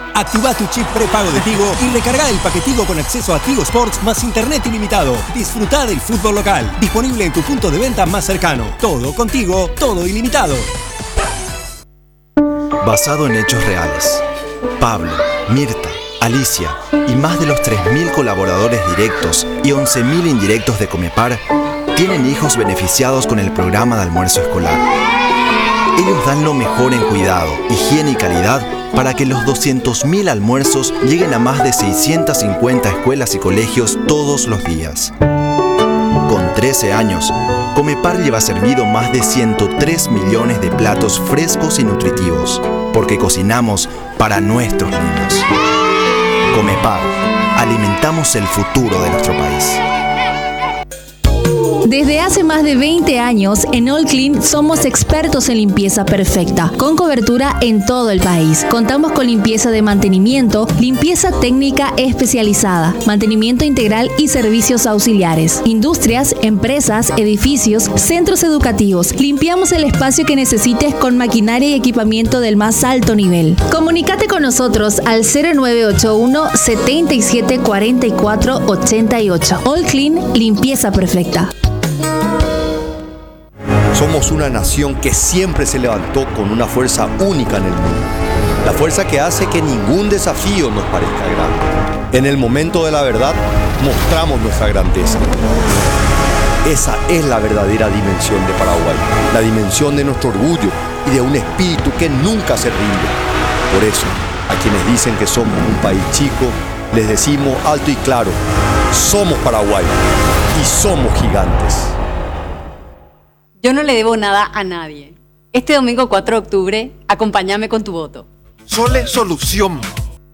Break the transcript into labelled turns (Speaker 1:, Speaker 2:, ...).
Speaker 1: Activa tu chip prepago de Tigo y recarga el paquetigo con acceso a Tigo Sports más internet ilimitado. Disfruta del fútbol local. Disponible en tu punto de venta más cercano. Todo contigo, todo ilimitado.
Speaker 2: Basado en hechos reales. Pablo, Mirta, Alicia y más de los 3.000 colaboradores directos y 11.000 indirectos de Comepar tienen hijos beneficiados con el programa de almuerzo escolar. Ellos dan lo mejor en cuidado, higiene y calidad para que los 200.000 almuerzos lleguen a más de 650 escuelas y colegios todos los días. Con 13 años, Comepar lleva servido más de 103 millones de platos frescos y nutritivos, porque cocinamos para nuestros niños. Comepar, alimentamos el futuro de nuestro país.
Speaker 3: Desde hace más de 20 años, en All Clean somos expertos en limpieza perfecta, con cobertura en todo el país. Contamos con limpieza de mantenimiento, limpieza técnica especializada, mantenimiento integral y servicios auxiliares. Industrias, empresas, edificios, centros educativos. Limpiamos el espacio que necesites con maquinaria y equipamiento del más alto nivel. Comunícate con nosotros al 0981 77 44 88. All Clean, limpieza perfecta.
Speaker 4: Somos una nación que siempre se levantó con una fuerza única en el mundo. La fuerza que hace que ningún desafío nos parezca grande. En el momento de la verdad, mostramos nuestra grandeza. Esa es la verdadera dimensión de Paraguay. La dimensión de nuestro orgullo y de un espíritu que nunca se rinde. Por eso, a quienes dicen que somos un país chico, les decimos alto y claro, somos Paraguay y somos gigantes.
Speaker 5: Yo no le debo nada a nadie. Este domingo 4 de octubre, acompáñame con tu voto.
Speaker 6: Sole Solución.